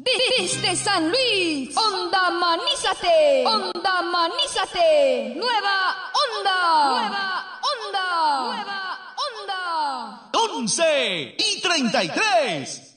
Desde San Luis, Onda Manízate, Onda Manízate, Nueva Onda, Nueva Onda, Nueva Onda. 11:33.